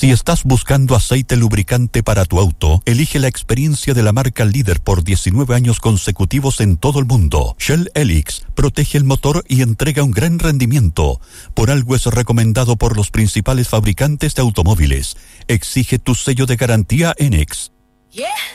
Si estás buscando aceite lubricante para tu auto, elige la experiencia de la marca líder por 19 años consecutivos en todo el mundo. Shell Helix protege el motor y entrega un gran rendimiento. Por algo es recomendado por los principales fabricantes de automóviles. Exige tu sello de garantía Enex.